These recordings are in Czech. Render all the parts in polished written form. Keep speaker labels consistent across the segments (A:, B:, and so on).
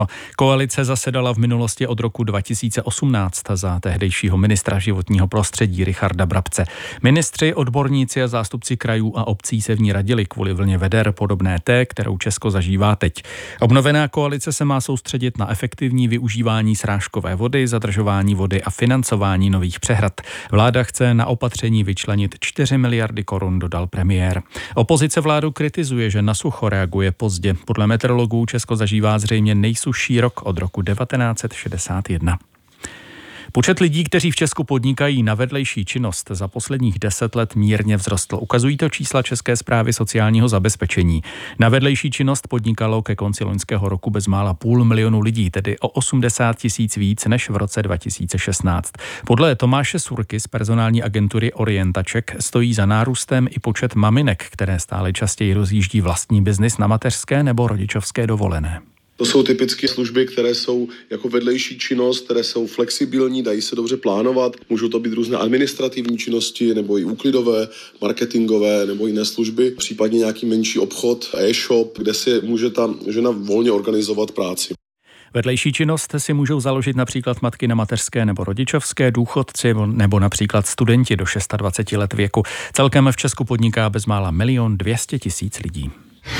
A: Koalice zasedala v minulosti od roku 2018 za tehdejšího ministra životního prostředí Richarda Brabce. Ministři, odborníci a zástupci krajů a obcí se v ní radili kvůli vlně veder podobné té, kterou Česko zažívá teď. Obnovená koalice se má soustředit na efektivní využívání srážkové vody, zadržování vody a financování nových přehrad. Vláda chce na opatření vyčlenit 4 miliardy korun, dodal premiér. Opozice vládu kritizuje, že na sucho reaguje pozdě. Podle meteorologů Česko zažívá zřejmě nejsušší rok od roku 1961. Počet lidí, kteří v Česku podnikají na vedlejší činnost, za posledních 10 let mírně vzrostl. Ukazují to čísla České správy sociálního zabezpečení. Na vedlejší činnost podnikalo ke konci loňského roku bezmála 500 000 lidí, tedy o 80 000 víc než v roce 2016. Podle Tomáše Surky z personální agentury Orientaček stojí za nárůstem i počet maminek, které stále častěji rozjíždí vlastní biznis na mateřské nebo rodičovské dovolené.
B: To jsou typické služby, které jsou jako vedlejší činnost, které jsou flexibilní, dají se dobře plánovat. Můžou to být různé administrativní činnosti nebo i úklidové, marketingové nebo jiné služby, případně nějaký menší obchod, e-shop, kde si může ta žena volně organizovat práci.
A: Vedlejší činnost si můžou založit například matky na mateřské nebo rodičovské, důchodci nebo například studenti do 26 let věku. Celkem v Česku podniká bezmála 1 200 000 lidí.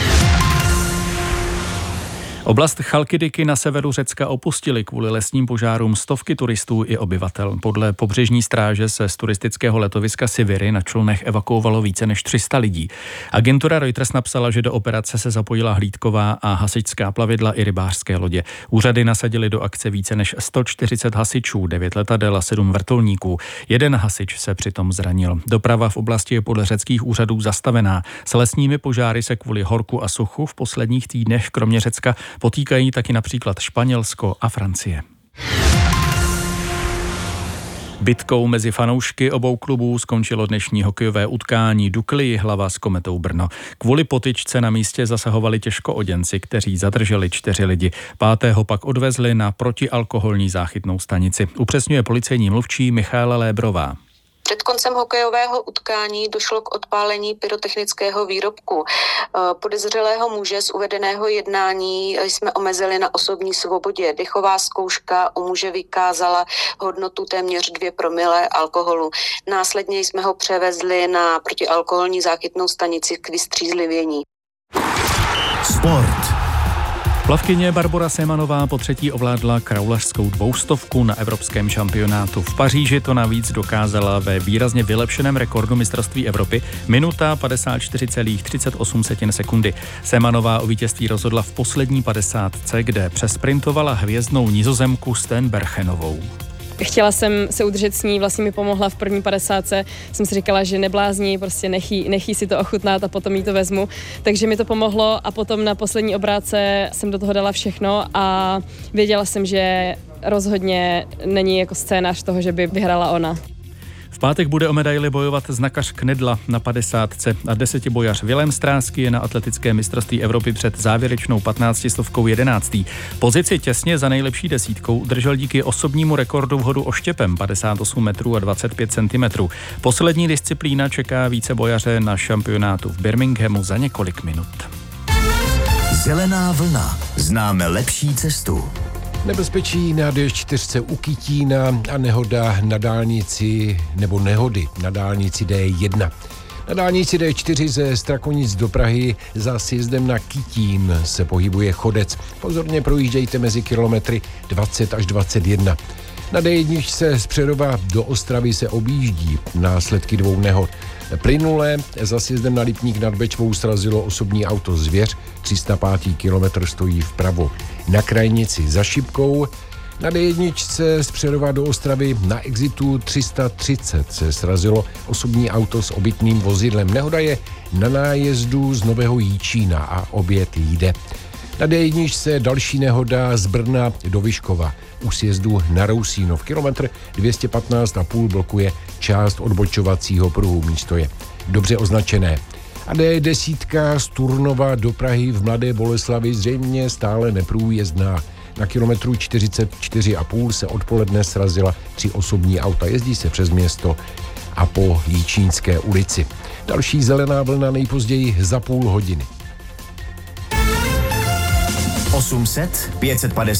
A: Oblast Chalkidiky na severu Řecka opustili kvůli lesním požárům stovky turistů i obyvatel. Podle pobřežní stráže se z turistického letoviska Siviry na člunech evakuovalo více než 300 lidí. Agentura Reuters napsala, že do operace se zapojila hlídková a hasičská plavidla i rybářské lodě. Úřady nasadily do akce více než 140 hasičů, 9 letadel a 7 vrtulníků. Jeden hasič se přitom zranil. Doprava v oblasti je podle řeckých úřadů zastavená. S lesními požáry se kvůli horku a suchu v posledních týdnech kromě Řecka potýkají taky například Španělsko a Francie. Bitkou mezi fanoušky obou klubů skončilo dnešní hokejové utkání Dukly Jihlava s Kometou Brno. Kvůli potyčce na místě zasahovali těžkooděnci, kteří zadrželi 4 lidi. 5. pak odvezli na protialkoholní záchytnou stanici. Upřesňuje policejní mluvčí Michaela Lébrová.
C: Před koncem hokejového utkání došlo k odpálení pyrotechnického výrobku. Podezřelého muže z uvedeného jednání jsme omezili na osobní svobodě. Dechová zkouška u muže vykázala hodnotu téměř 2 promile alkoholu. Následně jsme ho převezli na protialkoholní záchytnou stanici k vystřízlivění.
D: Sport.
A: Plavkyně Barbora Semanová po 3. ovládla kraulařskou 200 na evropském šampionátu. V Paříži to navíc dokázala ve výrazně vylepšeném rekordu mistrovství Evropy minuta 54,38 sekundy. Semanová o vítězství rozhodla v poslední 50, kde přesprintovala hvězdnou Nizozemku Steenbergenovou.
E: Chtěla jsem se udržet s ní, vlastně mi pomohla v první 50. Jsem si říkala, že neblázni, prostě nechý si to ochutnat a potom jí to vezmu. Takže mi to pomohlo a potom na poslední obrátce jsem do toho dala všechno a věděla jsem, že rozhodně není jako scénář toho, že by vyhrála ona.
A: V pátek bude o medaili bojovat znakař Knedla na 50 a 10bojař Vilém Stráský je na atletické mistrovství Evropy před závěrečnou 15 stovkou 11. Pozici těsně za nejlepší desítkou držel díky osobnímu rekordu v hodu oštěpem 58 metrů a 25 cm. Poslední disciplína čeká vícebojaře na šampionátu v Birminghamu za několik minut.
D: Zelená vlna. Známe lepší cestu.
F: Nebezpečí na D4 u Kytína a nehoda na dálnici nebo nehody na dálnici D1. Na dálnici D4 ze Strakonic do Prahy za sjezdem na Kytín se pohybuje chodec. Pozorně projíždějte mezi kilometry 20 až 21. Na D1 z Přerova do Ostravy se objíždí následky 2 nehod. Plynule za sjezdem na Lipník nad Bečvou srazilo osobní auto Zvěř, 305. kilometr stojí vpravo. Na krajnici za Šipkou, na D1 z Přerova do Ostravy na exitu 330 se srazilo osobní auto s obytným vozidlem. Nehoda je na nájezdu z Nového Jíčína a oběd jde. Na D1 další nehoda z Brna do Vyškova u sjezdu na Rousínov. Kilometr 215,5 blokuje část odbočovacího pruhu. Místo je dobře označené. A D10 z Turnova do Prahy v Mladé Boleslavi zřejmě stále neprůjezdná. Na kilometru 44,5 se odpoledne srazila 3 osobní auta. Jezdí se přes město a po Jíčínské ulici. Další zelená vlna nejpozději za půl hodiny.
D: 800 550